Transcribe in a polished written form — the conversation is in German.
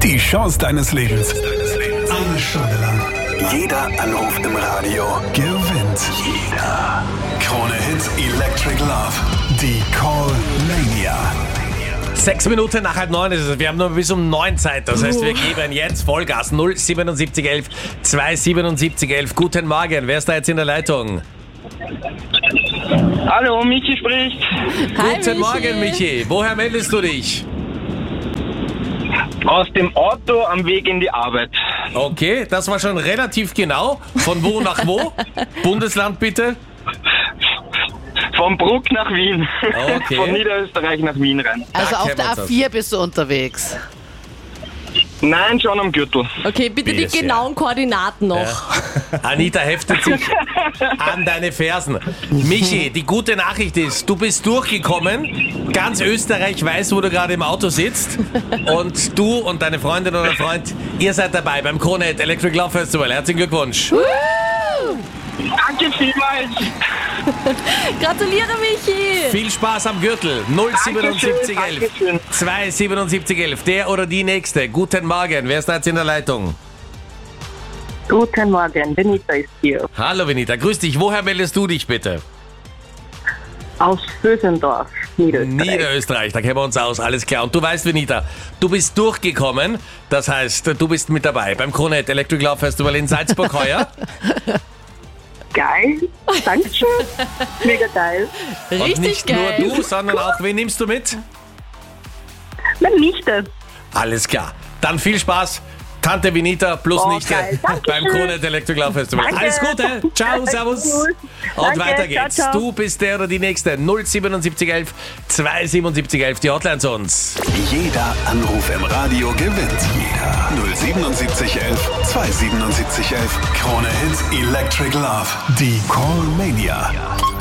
Die Chance deines Lebens. Eine Stunde lang. Jeder Anruf im Radio gewinnt. Jeder. Krone Hits Electric Love. Die Call-Mania. 6 Minuten nach 8:30 ist es. Wir haben nur bis um 9 Zeit. Das heißt, wir geben jetzt Vollgas. 07711 27711. Guten Morgen. Wer ist da jetzt in der Leitung? Hallo, Michi spricht. Hi, Guten Morgen, Michi. Woher meldest du dich? Aus dem Auto am Weg in die Arbeit. Okay, das war schon relativ genau. Von wo nach wo? Bundesland bitte? Vom Bruck nach Wien. Okay. Von Niederösterreich nach Wien rein. Also auf kennen der wir uns A4 bist du unterwegs. Nein, schon am Gürtel. Okay, bitte die Bitte sehr. genauen Koordinaten noch. Anita heftet sich an deine Fersen. Michi, die gute Nachricht ist, du bist durchgekommen. Ganz Österreich weiß, wo du gerade im Auto sitzt. Und du und deine Freundin oder Freund, ihr seid dabei beim Krone Hits Electric Love Festival. Herzlichen Glückwunsch. Danke vielmals. Gratuliere, Michi! Viel Spaß am Gürtel. 07711 Dankeschön. 27711. Der oder die Nächste. Guten Morgen. Wer ist da jetzt in der Leitung? Guten Morgen, Benita ist hier. Hallo Venita, grüß dich. Woher meldest du dich bitte? Aus Vösendorf, Niederösterreich. Niederösterreich, da kennen wir uns aus, alles klar. Und du weißt, Venita, du bist durchgekommen, das heißt, du bist mit dabei beim Krone Hits Electric Love Festival in Salzburg heuer. Geil, Dankeschön. Mega geil. Richtig Und nicht geil. nur du, sondern auch, wen nimmst du mit? Meine Nichte. Alles klar. Dann viel Spaß. Tante Venita plus Oh, Nichte geil. Dankeschön. beim Krone Hits Electric Love Festival. Danke. Alles Gute. Ciao, Alles servus. gut. Und Danke, weiter geht's. ciao, ciao. Du bist der oder die Nächste. 07711 27711. Die Hotline zu uns. Jeder Anruf im Radio gewinnt. Jeder. 07711 27711. Krone Hits Electric Love. Die Call-Mania.